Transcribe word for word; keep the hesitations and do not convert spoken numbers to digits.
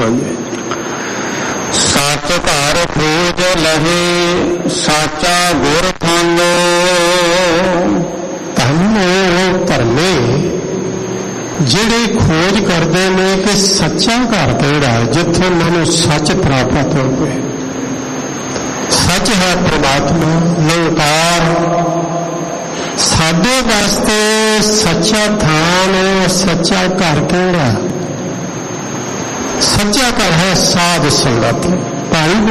ਹਾਂਜੀ। ਸੱਚ ਘਰ ਖੋਜ ਲਹੇ ਸਾਚਾ ਗੁਰ ਖਾਨੋ। ਧੰਨ ਧਰਮੇ ਜਿਹੜੇ ਖੋਜ ਕਰਦੇ ਨੇ ਕਿ ਸੱਚਾ ਘਰ ਕਿਹੜਾ, ਜਿੱਥੇ ਮੈਨੂੰ ਸੱਚ ਪ੍ਰਾਪਤ ਹੋਵੇ। ਸੱਚ ਹੈ ਪ੍ਰਮਾਤਮਾ ਨਿਰੰਕਾਰ। ਸਾਡੇ ਵਾਸਤੇ ਸੱਚਾ ਥਾਨ, ਸੱਚਾ ਘਰ ਕਿਹੜਾ? ਸੱਚਾ ਘਰ ਹੈ ਸਾਧ ਸੰਗਤ। ਭਾਈ